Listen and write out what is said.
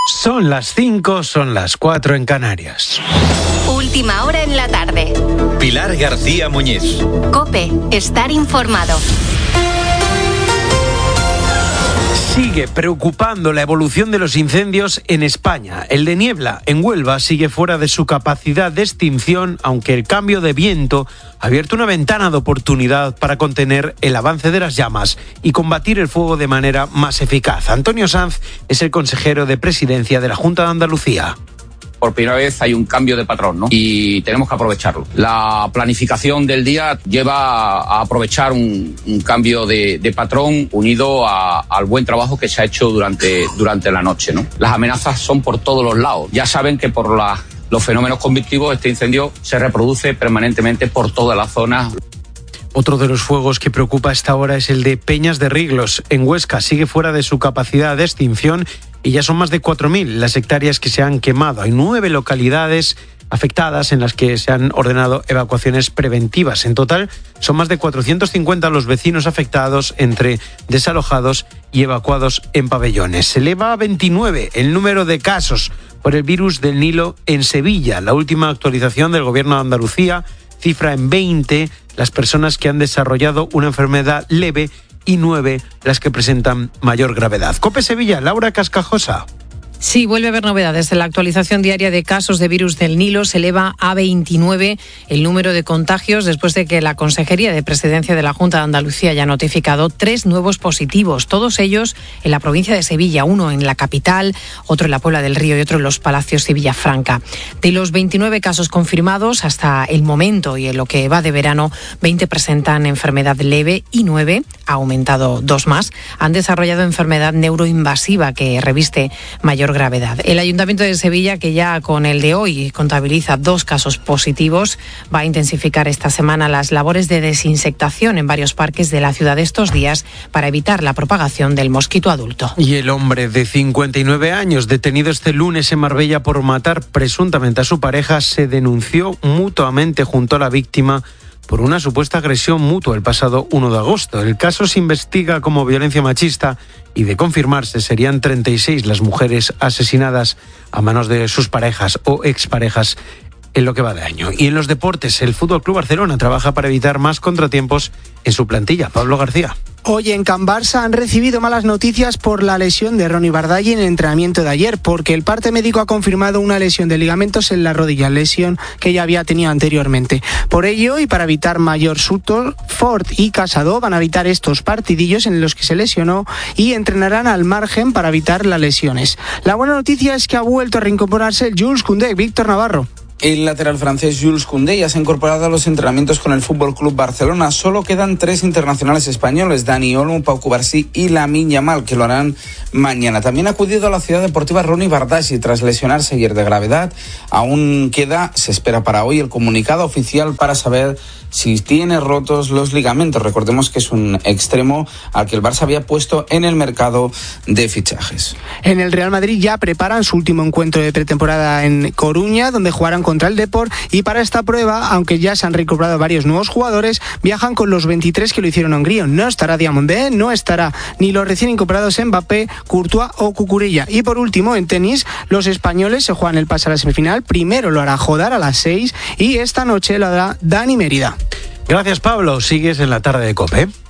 Son las 5, son las 4 en Canarias. Última hora en la tarde. Pilar García Muñiz. COPE, estar informado. Sigue preocupando la evolución de los incendios en España. El de Niebla, en Huelva, sigue fuera de su capacidad de extinción, aunque el cambio de viento ha abierto una ventana de oportunidad para contener el avance de las llamas y combatir el fuego de manera más eficaz. Antonio Sanz es el consejero de Presidencia de la Junta de Andalucía. Por primera vez hay un cambio de patrón, ¿no? Y tenemos que aprovecharlo. La planificación del día lleva a aprovechar un cambio de patrón unido al buen trabajo que se ha hecho durante la noche, ¿no? Las amenazas son por todos los lados. Ya saben que por los fenómenos convectivos este incendio se reproduce permanentemente por toda la zona. Otro de los fuegos que preocupa a esta hora es el de Peñas de Riglos. En Huesca sigue fuera de su capacidad de extinción y ya son más de 4.000 las hectáreas que se han quemado. Hay 9 localidades afectadas en las que se han ordenado evacuaciones preventivas. En total son más de 450 los vecinos afectados entre desalojados y evacuados en pabellones. Se eleva a 29 el número de casos por el virus del Nilo en Sevilla. La última actualización del Gobierno de Andalucía cifra en 20 las personas que han desarrollado una enfermedad leve y 9 las que presentan mayor gravedad. COPE Sevilla, Laura Cascajosa. Sí, vuelve a haber novedades. En la actualización diaria de casos de virus del Nilo se eleva a 29 el número de contagios después de que la Consejería de Presidencia de la Junta de Andalucía haya notificado 3 nuevos positivos, todos ellos en la provincia de Sevilla, uno en la capital, otro en la Puebla del Río y otro en Los Palacios y Villafranca. De los 29 casos confirmados hasta el momento y en lo que va de verano, 20 presentan enfermedad leve y 9, ha aumentado 2 más, han desarrollado enfermedad neuroinvasiva que reviste mayor gravedad. El Ayuntamiento de Sevilla, que ya con el de hoy contabiliza 2 casos positivos, va a intensificar esta semana las labores de desinsectación en varios parques de la ciudad estos días para evitar la propagación del mosquito adulto. Y el hombre de 59 años, detenido este lunes en Marbella por matar presuntamente a su pareja, se denunció mutuamente junto a la víctima por una supuesta agresión mutua el pasado 1 de agosto. El caso se investiga como violencia machista y, de confirmarse, serían 36 las mujeres asesinadas a manos de sus parejas o exparejas en lo que va de año. Y en los deportes, el Fútbol Club Barcelona trabaja para evitar más contratiempos en su plantilla. Pablo García. Hoy en Can Barça han recibido malas noticias por la lesión de Ronny Bardalle en el entrenamiento de ayer, porque el parte médico ha confirmado una lesión de ligamentos en la rodilla, lesión que ya había tenido anteriormente. Por ello, y para evitar mayor susto, Ford y Casado van a evitar estos partidillos en los que se lesionó y entrenarán al margen para evitar las lesiones. La buena noticia es que ha vuelto a reincorporarse el Jules Koundé. Víctor Navarro. El lateral francés Jules Koundé ya se ha incorporado a los entrenamientos con el Fútbol Club Barcelona. Solo quedan 3 internacionales españoles, Dani Olmo, Pau Cubarsí y Lamine Yamal, que lo harán mañana. También ha acudido a la ciudad deportiva Ronny Bardalle tras lesionarse ayer de gravedad. Aún queda, se espera para hoy, el comunicado oficial para saber si tiene rotos los ligamentos. Recordemos que es un extremo al que el Barça había puesto en el mercado de fichajes. En el Real Madrid ya preparan su último encuentro de pretemporada en Coruña, donde jugarán contra el Depor, y para esta prueba, aunque ya se han recuperado varios nuevos jugadores, viajan con los 23 que lo hicieron en Hungría. No estará Diamandé, no estará ni los recién incorporados Mbappé, Courtois o Cucurella. Y por último, en tenis, los españoles se juegan el pase a la semifinal. Primero lo hará Jodar a las 6 y esta noche lo hará Dani Mérida. Gracias, Pablo. Sigues en la tarde de COPE.